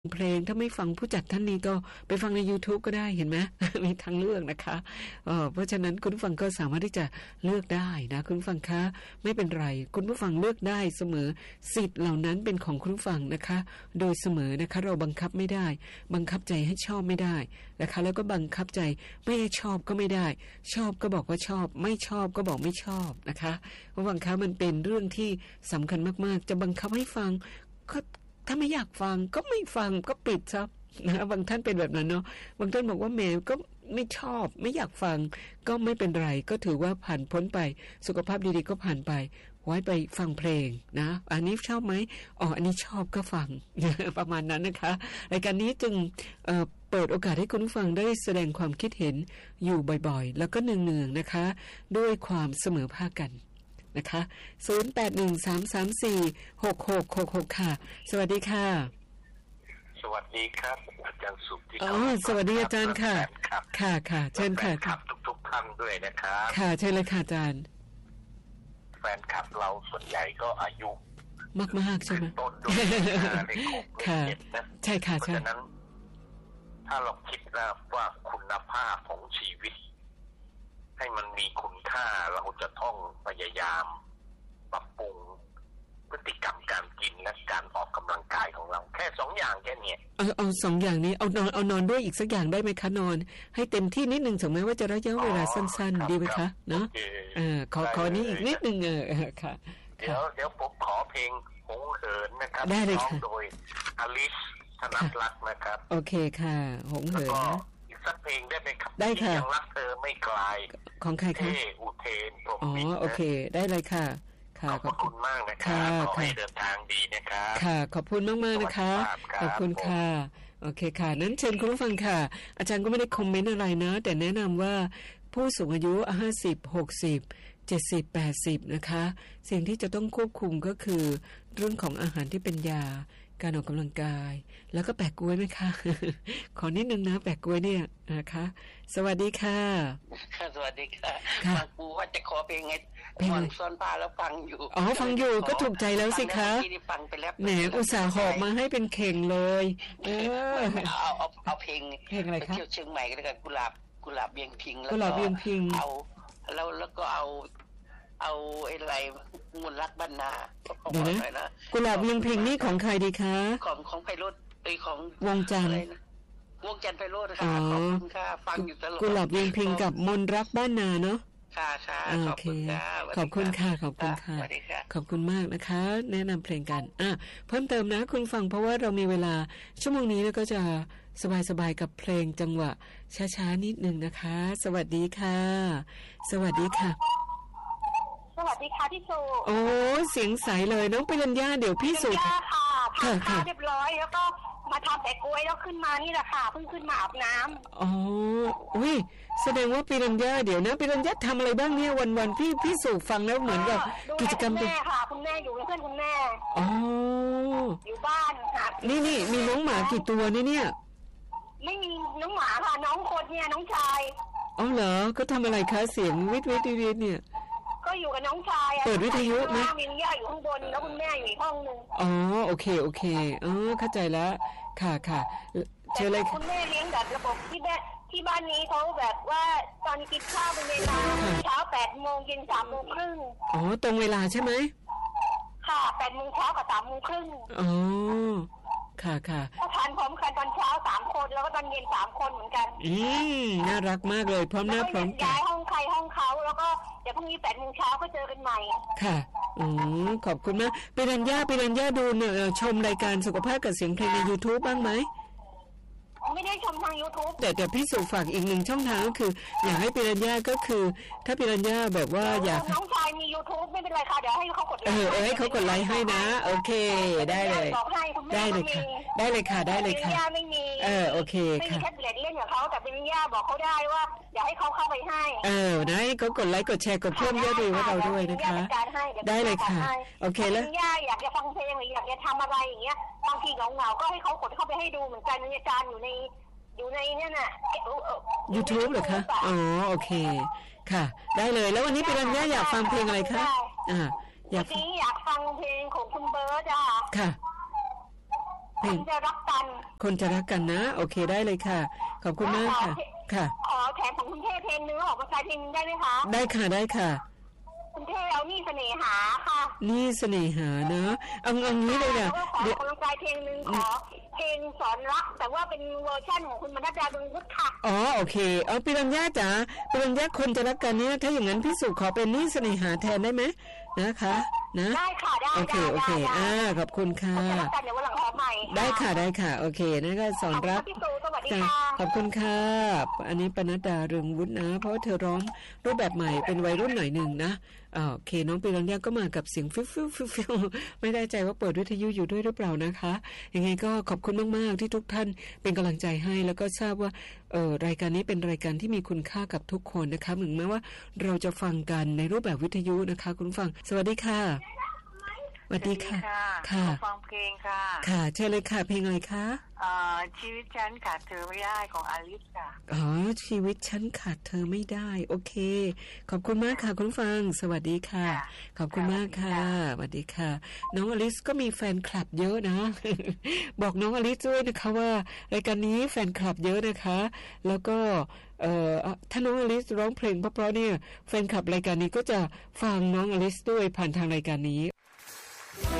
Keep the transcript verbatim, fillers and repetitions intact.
เพลงถ้าไม่ฟังผู้จัดท่านนี้ก็ไปฟังใน YouTube ก็ได้เห็นไหม มีทางเลือกนะคะเอ่อเพราะฉะนั้นคุณผู้ฟังก็สามารถที่จะเลือกได้นะคุณผู้ฟังคะไม่เป็นไรคุณผู้ฟังเลือกได้เสมอสิทธิ์เหล่านั้นเป็นของคุณผู้ฟังนะคะโดยเสมอนะคะเราบังคับไม่ได้บังคับใจให้ชอบไม่ได้นะคะแล้วก็บังคับใจไม่ให้ชอบก็ไม่ได้ชอบก็บอกว่าชอบไม่ชอบก็บอกไม่ชอบนะคะคุณผู้ฟังคะมันเป็นเรื่องที่สำคัญมากๆจะบังคับให้ฟังก็ถ้าไม่อยากฟังก็ไม่ฟังก็ปิดซะนะบางท่านเป็นแบบนั้นเนาะบางท่านบอกว่าแม่ก็ไม่ชอบไม่อยากฟังก็ไม่เป็นไรก็ถือว่าผ่านพ้นไปสุขภาพดีๆก็ผ่านไปไว้ไปฟังเพลงนะอันนี้ชอบไหมอ๋ออันนี้ชอบก็ฟัง ประมาณนั้นนะคะรายการนี้จึงเอ่อเปิดโอกาสให้คุณผู้ฟังได้แสดงความคิดเห็นอยู่บ่อยๆแล้วก็เนืองๆนะคะด้วยความเสมอภาคกันนะคะศูนย์ แปด หนึ่ง สาม สาม สี่ หก หก หก หกค่ะสวัสดีค่ะสวัสดีครับอาจารย์สุขที่อ๋อสวัสดีอาจารย์ค่ะค่ะค่ะเชิญค่ะครับทุกๆท่านด้วยนะครับค่ะเชิญเลยค่ะอาจารย์แฟนคลับเราส่วนใหญ่ก็อายุมากๆใช่ไหมต้นด้วยเลขหกเลขเจ็ดนะใช่ค่ะเพราะฉะนั้นถ้าเราคิดนะว่าคุณภาพของชีวิตให้มันมีคุณค่าเราจะต้องพยายามปรับปรุงพฤติกรรมการกินและการออกกำลังกายของเราแค่สองอย่างแค่นี้เอาเอาสองอย่างนี้เอานอนเอานอนด้วยอีกสักอย่างได้ไหมคะนอนให้เต็มที่นิดนึงถึงแม้ว่าจะระยะเวลาสั้นๆดีไหมคะเนาะเออขอขอนี้อีกนิดนึงเออค่ะเดี๋ยวเดี๋ยวผมขอเพลงหงเหินนะครับได้เลยค่ะโดยอลิซธนรัตน์นะครับโอเคค่ะหงเหินนะสักเพลงได้ไหมครับได้ค่ะยังรักเธอไม่ไกลของใครคะเออุเทนพรหมอ๋อโอเคได้เลยค่ะค่ะขอบคุณมากนะครับขอให้เดินทางดีนะครับค่ะขอบคุณมากมากนะคะขอบคุณค่ะโอเคค่ะนั้นเชิญคุณผู้ฟังค่ะอาจารย์ก็ไม่ได้คอมเมนต์อะไรนะแต่แนะนำว่าผู้สูงอายุห้าสิบ หกสิบ เจ็ดสิบ แปดสิบนะคะสิ่งที่จะต้องควบคุมก็คือเรื่องของอาหารที่เป็นยาการออกกำลังกายแล้วก็แปะกล้วยไหมคะ ขอนิดนึงนะแปะกล้วยเนี่ยนะคะสวัสดีค่ะค่ะสวัสดีค่ะฟังปูว่าจะขอเพลงไงฟังซ้อนผ้าแล้วฟังอยู่อ๋อฟังอยู่ก็ถูกใจแล้วสิคะฟังไปแล้วแหมอุตส่าห์หอบมาให้เป็นเข่งเลยเออเอาเอาเอาเพลงเพลงอะไรคะเที่ยวเชียงใหม่ก็แล้วกันกุหลาบกุหลาบเวียงพิงแล้วกุหลาบเวียงพิงเอาแล้วแล้วก็เอาเอาอะไรมนต์รักบรรณาเดี๋ยวนะกุหลาบเวียงพิงนี่ของใครดีคะของของไพโรจน์ไอของวงจันทร์วงจันทร์ไพโรจน์ค่ะขอบคุณค่ะฟังอยู่ตลอดกุหลาบเวียงพิงกับมนต์รักบ้านนาเนาะค่ะค่ะขอบคุณค่ะขอบคุณค่ะขอบคุณค่ะขอบคุณมากนะคะแนะนำเพลงกันอ่ะเพิ่มเติมนะคุณฟังเพราะว่าเรามีเวลาชั่วโมงนี้แล้วก็จะสบายๆกับเพลงจังหวะช้าๆนิดนึงนะคะสวัสดีค่ะสวัสดีค่ะสวัสดีค่ะพี่สุโอ้เสียงใสเลยน้องปิรัญญาเดี๋ยวพี่สุค่ะทานข้าวเรียบร้อยแล้วก็มาทำแต่กล้วยแล้วขึ้นมานี่แหละค่ะเพิ่งขึ้นมาอาบน้ำอ๋ออุ้ยแสดงว่าปิรัญญาเดี๋ยวนะปิรัญญาทำอะไรบ้างเนี่ยวันๆพี่พี่สุฟังแล้วเหมือนกับกิจกรรมแม่ค่ะคุณแม่อยู่เป็นเพื่อนคุณแม่อ๋ออยู่บ้านค่ะนี่นี่มีน้องหมากี่ตัวนี่เนี่ยไม่มีน้องหมาค่ะน้องคนเนี่ยน้องชายอ๋อเหรอก็ทำอะไรคะเสียงวิทวิทวิทเนี่ยก็อยู่กับน้องชายเปิดวิทยุไหมมีย่าอยู่ข้างบนแล้วคุณแม่อยู่อีกห้องนึงอ๋อโอเคโอเคเออเข้าใจแล้วค่ะค่ะเชิญเลยคุณแม่เลี้ยงแบบระบบที่แม่ที่บ้านนี้เขาแบบว่าตอนกินข้าวเป็นเวลาเช้าแปดโมงเย็นสามโมงครึ่งอ๋อตรงเวลาใช่ไหมค่ะแปดโมงเช้ากับสามโมงครึ่งอ๋อค่ะค่ะก็ทานพร้อมกันตอนเช้าสามคนแล้วก็ตอนเย็นสามคนเหมือนกันอืมน่ารักมากเลยพร้อมหน้าพร้อมตาย้ายห้องใครห้องเขาแล้วก็เดี๋ยวพรุ่งนี้แปดโมงเช้าก็เจอกันใหม่ค่ะอืมขอบคุณมากปิรัญญาปิรัญญาดูเนี่ยชมรายการสุขภาพกับเสียงเพลงใน YouTube บ้างไหมไม่ได้ชมทาง YouTube แต่แต่พี่สุฝากอีกหนึ่งช่องทางก็คืออยากให้ปิรัญญาก็คือถ้าปิรัญญาแบบว่าอยากน้องชายมี YouTube ไม่เป็นไรค่ะเดี๋ยวให้เขากดไลค์เออเออให้เขากดไลค์ให้นะโอเคได้เลยได้เลยค่ะได้เลยค่ะได้เลยค่ะไม่มีเออโอเคค่ะไม่มีแท็บเล็ตเล่นกับเขาแต่ปิรัญญาบอกเขาได้ว่าอยากให้เขาเข้าไปให้เออนะให้เขากดไลค์กดแชร์กดเพิ่มยอดวิวให้เราด้วยนะคะได้เลยค่ะโอเคแล้วปิรัญญาอยากจะฟังเพลงหรืออยากจะทำอะไรอย่างเงี้ยบางทีเหงาๆก็ให้เขากดเข้าไปให้ดูเหมือนกันอาจารย์อยู่ในอยู่ในเนี่ยน่ะ YouTube เหรอคะอ๋อโอเคค่ะได้เลยแล้ววันนี้ปิรัญญาอยากฟังเพลงอะไรคะอ่าอยากอยากฟังเพลงของคุณเบิร์ดอ่ะค่ะเพลงคนจะรักกันคนจะรักกันนะโอเคได้เลยค่ะขอบคุณมากค่ะค่ะขอแถมของคุณเทพเพลงนึงออกมาใช้เพลงนึงได้ไหมคะได้ค่ะได้ค่ะคุณเทพเอานี่เสน่หาค่ะนี่เสน่หานะเอาเอางี้เลยอ่ะเดี๋ยวขอกำลังใจเพลงนึงขอเพลงสอนรักแต่ว่าเป็นเวอร์ชั่นของคุณมนัสดาดวงวุฒิค่ะอ๋อโอเคเอาปิรัญญาจ๋าปิรัญญาคนจะรักกันเนี่ยถ้าอย่างนั้นพี่สุขอเป็นนี่เสน่หาแทนได้ไหมนะคะนะได้ค่ะได้โอเคโอเคอ่าขอบคุณค่ะเดี๋ยววันหลังขอใหม่ได้ค่ะได้ค่ะโอเคนั่นก็สอนรักขอบคุณค่ะอันนี้ปนัดดาเรืองวุฒินะเพราะเธอร้องรูปแบบใหม่เป็นวัยรุ่นหน่อยหนึ่งนะอ่าโอเคน้องปิรัญญาก็มากับเสียงฟิวฟิวฟิวฟิวไม่ได้ใจว่าเปิดวิทยุอยู่ด้วยหรือเปล่านะคะยังไงก็ขอบคุณมากๆที่ทุกท่านเป็นกำลังใจให้แล้วก็ทราบว่าเอ่อรายการนี้เป็นรายการที่มีคุณค่ากับทุกคนนะคะถึงแม้ว่าเราจะฟังกันในรูปแบบวิทยุนะคะคุณฟังสวัสดีค่ะสวัสดีค่ะค่ะฟังเพลงค่ะค่ะเชิญเลยค่ะเพลงอะไรคะอ่าชีวิตฉันขาดเธอไม่ได้ของอลิซค่ะอ๋อชีวิตฉันขาดเธอไม่ได้โอเคขอบคุณมากค่ะคุณฟังสวัสดีค่ะขอบคุณมากค่ะสวัสดีค่ะน้องอลิซก็มีแฟนคลับเยอะนะ บอกน้องอลิซด้วยนะคะว่ารายการนี้แฟนคลับเยอะนะคะแล้วก็เอ่อถ้าน้องอลิซร้องเพลงเพราะๆเนี่ยแฟนคลับรายการนี้ก็จะฟังน้องอลิซด้วยผ่านทางรายการนี้